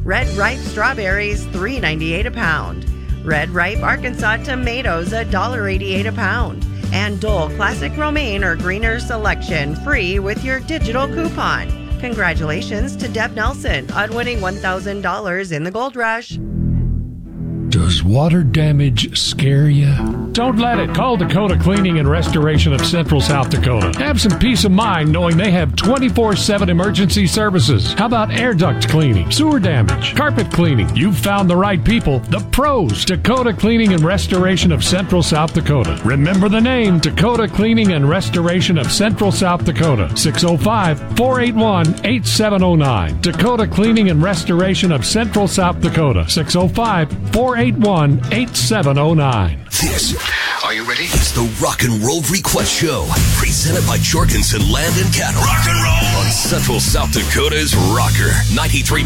Red Ripe strawberries, $3.98 a pound. Red Ripe Arkansas tomatoes, $1.88 a pound. And Dole Classic Romaine or Greener Selection free with your digital coupon. Congratulations to Deb Nelson on winning $1,000 in the Gold Rush. Does water damage scare you? Don't let it. Call Dakota Cleaning and Restoration of Central South Dakota. Have some peace of mind knowing they have 24/7 emergency services. How about air duct cleaning, sewer damage, carpet cleaning? You've found the right people, the pros. Dakota Cleaning and Restoration of Central South Dakota. Remember the name, Dakota Cleaning and Restoration of Central South Dakota. 605-481-8709. Dakota Cleaning and Restoration of Central South Dakota. 605-481-8709. Are you ready? It's the Rock and Roll Request Show, presented by Jorgensen Land and Cattle. Rock and roll on Central South Dakota's Rocker 93.7